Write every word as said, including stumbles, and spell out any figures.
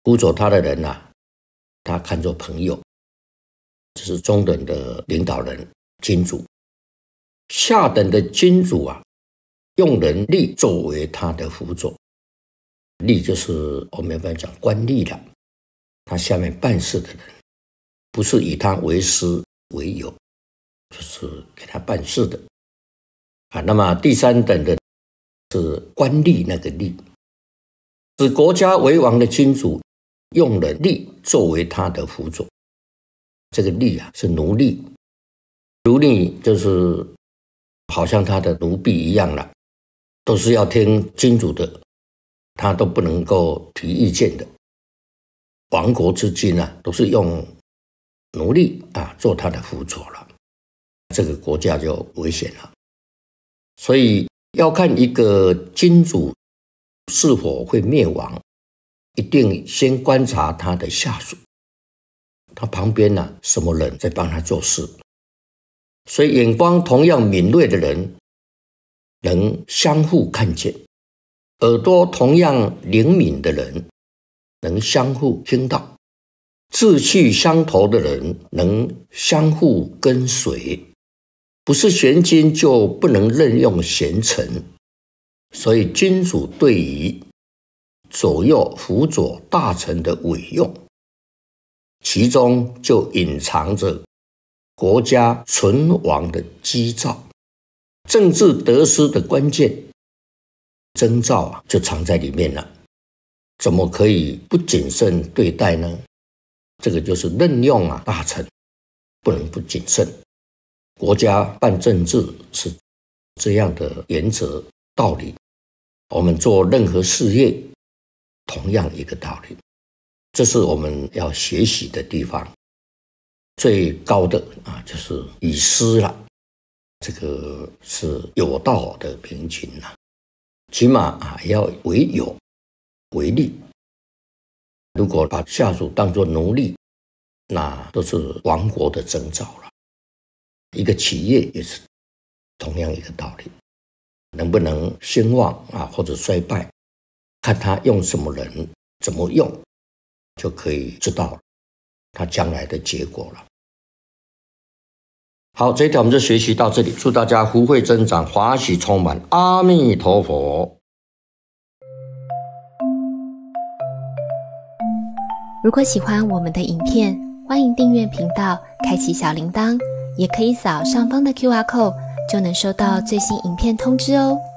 辅佐他的人啊，他看作朋友，这是中等的领导人君主。下等的君主啊，用人力作为他的辅佐，吏就是我们一般讲官吏了，他下面办事的人，不是以他为师为友，就是给他办事的啊。那么第三等的是官吏那个吏，使国家为王的君主用人力作为他的辅佐，这个吏啊是奴隶，奴隶就是好像他的奴婢一样了，都是要听君主的，他都不能够提意见的。亡国之君啊，都是用奴隶啊做他的辅佐了，这个国家就危险了。所以要看一个君主是否会灭亡，一定先观察他的下属，他旁边呢、啊、什么人在帮他做事。所以眼光同样敏锐的人能相互看见，耳朵同样灵敏的人能相互听到，志趣相投的人能相互跟随。不是贤君就不能任用贤臣，所以君主对于左右辅佐大臣的委用，其中就隐藏着国家存亡的基兆，政治得失的关键征兆啊，就藏在里面了。怎么可以不谨慎对待呢？这个就是任用啊大臣，不能不谨慎。国家办政治是这样的原则道理，我们做任何事业同样一个道理，这是我们要学习的地方。最高的啊，就是以私了，这个是有道的平均了，起码啊要为有为利。如果把下属当作奴隶，那都是亡国的征兆了。一个企业也是同样一个道理，能不能兴旺啊或者衰败，看他用什么人怎么用，就可以知道他将来的结果了。好，这一条我们就学习到这里，祝大家福慧增长，华喜充满，阿弥陀佛。 如果喜欢我们的影片，欢迎订阅频道，开启小铃铛，也可以扫上方的 Q R code， 就能收到最新影片通知哦。